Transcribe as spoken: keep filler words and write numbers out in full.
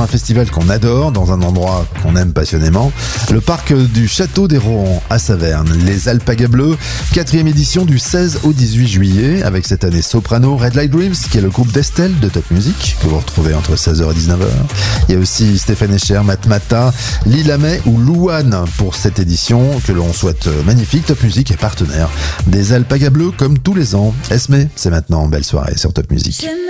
un festival qu'on adore, dans un endroit qu'on aime passionnément, le parc du Château des Rohan à Saverne. Les Alpagas Bleus, quatrième édition du seize au dix-huit juillet, avec cette année Soprano, Red Light Dreams, qui est le groupe d'Estelle de Top Music, que vous retrouvez entre seize heures et dix-neuf heures. Il y a aussi Stéphane Escher, Matmata, Lila May ou Louane pour cette édition, que l'on souhaite magnifique. Top Music est partenaire des Alpagas Bleus comme tous les ans. Esme, c'est maintenant, belle soirée sur Top Music.